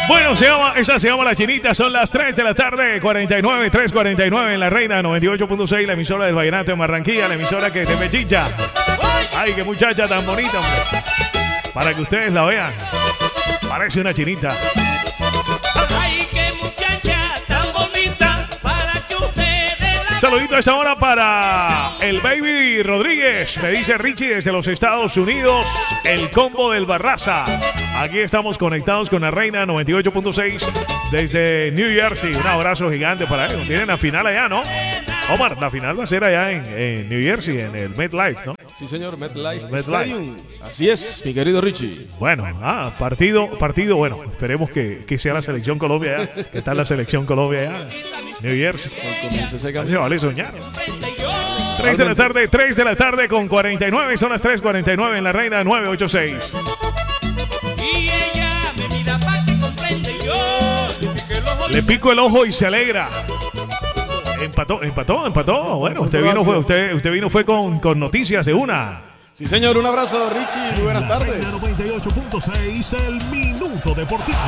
Bueno, esa se llama La Chinita. Son las 3 de la tarde, 49, 3:49 en La Reina, 98.6, la emisora del Vallenato de Barranquilla, la emisora que te pechicha. Ay, qué muchacha tan bonita, hombre. Para que ustedes la vean. Parece una chinita. Ay, qué muchacha tan bonita, para que ustedes la... Saludito a esta hora para el Baby Rodríguez. Me dice Richie desde los Estados Unidos, el combo del Barraza. Aquí estamos conectados con La Reina 98.6 desde New Jersey. Un abrazo gigante para ellos. Tienen la final allá, ¿no? Omar, la final va a ser allá en New Jersey, en el MetLife, ¿no? Sí, señor, MetLife MetLife. Stadium. Así es, mi querido Richie. Bueno, partido, bueno, esperemos que sea la selección Colombia allá. Que está la selección Colombia allá, New Jersey. Comienza ese Así cambio. vale soñar. 3 de la tarde con 49, son las 3:49 en La Reina 986. Y ella me mira pa' que comprende yo. Le pico el ojo y se alegra. Empató. Bueno, usted vino fue con noticias de una. Sí, señor, un abrazo, Richie. Muy buenas tardes. 98.6, el Minuto Deportivo.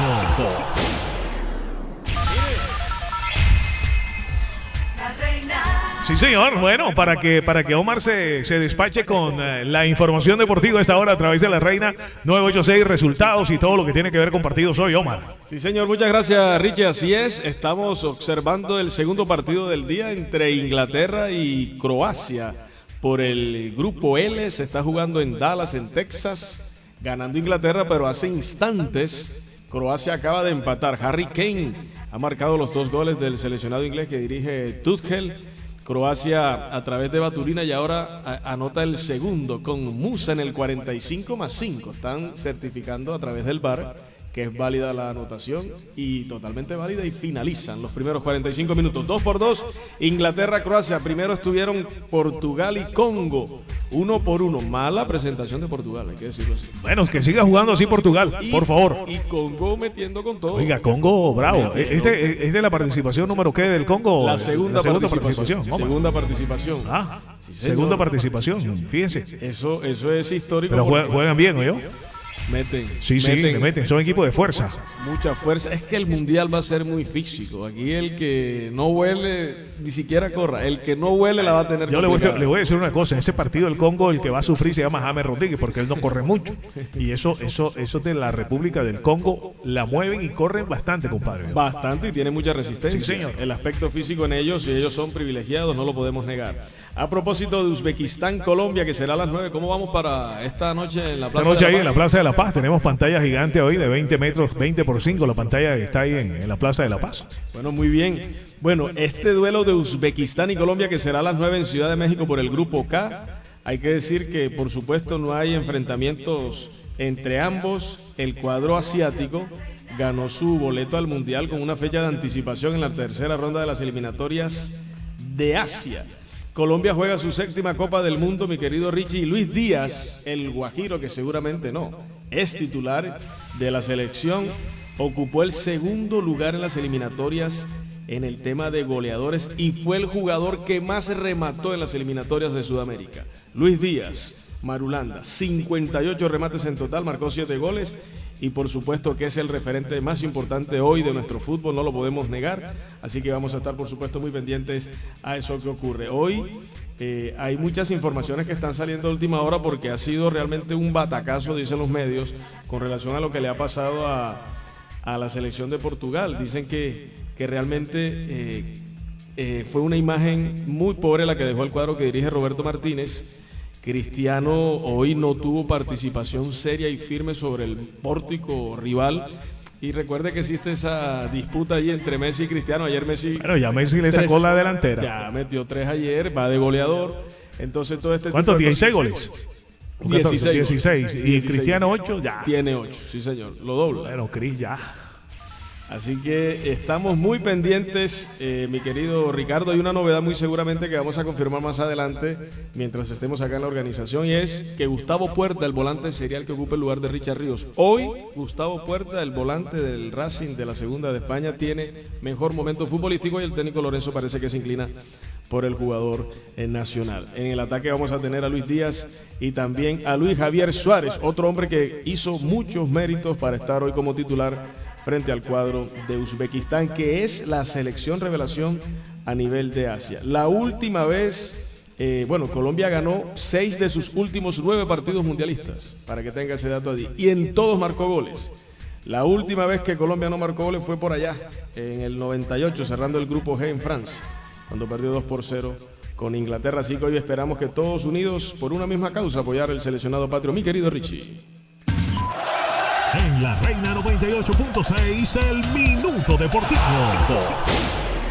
Sí, señor. Bueno, para que Omar se despache con la información deportiva a esta hora a través de La Reina 986, resultados y todo lo que tiene que ver con partidos hoy, Omar. Sí, señor, muchas gracias, Richie. Así es, estamos observando el segundo partido del día entre Inglaterra y Croacia. Por el grupo L, se está jugando en Dallas, en Texas, ganando Inglaterra, pero hace instantes Croacia acaba de empatar. Harry Kane ha marcado los 2 goles del seleccionado inglés que dirige Tuchel. Croacia a través de Baturina y ahora anota el segundo con Musa en el 45+5. Están certificando a través del VAR que es válida la anotación y totalmente válida, y finalizan los primeros 45 minutos. 2-2, Inglaterra-Croacia. Primero estuvieron Portugal y Congo, 1-1. Mala presentación de Portugal, hay que decirlo así. Bueno, que siga jugando así Portugal, por favor. Y Congo metiendo con todo. Oiga, Congo, bravo. ¿Es de la participación número qué del Congo? La segunda participación. Omar. Segunda participación. Sí, segunda participación, fíjense. Eso es histórico. Pero juegan bien, ¿o yo? Meten. Le meten. Son equipos de fuerza. Mucha fuerza. Es que el mundial va a ser muy físico. Aquí el que no huele ni siquiera corra. El que no huele la va a tener. Yo le voy a decir una cosa. En ese partido del Congo, el que va a sufrir se llama James Rodríguez, porque él no corre mucho. Y eso de la República del Congo la mueven y corren bastante, compadre. Bastante, y tiene mucha resistencia. Sí, señor. El aspecto físico en ellos, y ellos son privilegiados, no lo podemos negar. A propósito de Uzbekistán, Colombia, que será a las 9. ¿Cómo vamos para esta noche en la Plaza Esta noche de la ahí Paz? en la Plaza de la Paz tenemos pantalla gigante hoy de 20 metros, 20x5. La pantalla está ahí en la Plaza de la Paz. Bueno, muy bien. Bueno, este duelo de Uzbekistán y Colombia, que será a las 9 en Ciudad de México por el Grupo K. Hay que decir que, por supuesto, no hay enfrentamientos entre ambos. El cuadro asiático ganó su boleto al Mundial con una fecha de anticipación en la tercera ronda de las eliminatorias de Asia. Colombia juega su 7ª Copa del Mundo, mi querido Richie. Y Luis Díaz, el guajiro, que seguramente no, es titular de la selección, ocupó el segundo lugar en las eliminatorias en el tema de goleadores y fue el jugador que más remató en las eliminatorias de Sudamérica. Luis Díaz, Marulanda, 58 remates en total, marcó 7 goles. Y por supuesto que es el referente más importante hoy de nuestro fútbol, no lo podemos negar. Así que vamos a estar, por supuesto, muy pendientes a eso que ocurre. Hoy hay muchas informaciones que están saliendo a última hora porque ha sido realmente un batacazo, dicen los medios, con relación a lo que le ha pasado a la selección de Portugal. Dicen que realmente fue una imagen muy pobre la que dejó el cuadro que dirige Roberto Martínez. Cristiano hoy no tuvo participación seria y firme sobre el pórtico rival. Y recuerde que existe esa disputa allí entre Messi y Cristiano. Ayer Messi... Bueno, ya Messi le sacó la delantera. Ya metió 3 ayer, va de goleador. Entonces todo este... ¿Cuántos? 16 goles. 16. Y 16. Cristiano 8, ya. Tiene 8, sí señor, lo dobla. Bueno, Cris, ya. Así que estamos muy pendientes, mi querido Ricardo. Hay una novedad muy seguramente que vamos a confirmar más adelante mientras estemos acá en la organización, y es que Gustavo Puerta, el volante, sería el que ocupe el lugar de Richard Ríos. Hoy Gustavo Puerta, el volante del Racing de la Segunda de España, tiene mejor momento futbolístico y el técnico Lorenzo parece que se inclina por el jugador nacional. En el ataque vamos a tener a Luis Díaz y también a Luis Javier Suárez, otro hombre que hizo muchos méritos para estar hoy como titular frente al cuadro de Uzbekistán, que es la selección revelación a nivel de Asia. La última vez, Colombia ganó 6 de sus últimos 9 partidos mundialistas, para que tenga ese dato allí, y en todos marcó goles. La última vez que Colombia no marcó goles fue por allá, en el 98, cerrando el grupo G en Francia, cuando perdió 2-0 con Inglaterra. Así que hoy esperamos que todos unidos por una misma causa apoyar el seleccionado patrio. Mi querido Richie. En la Reina 98.6, el Minuto Deportivo.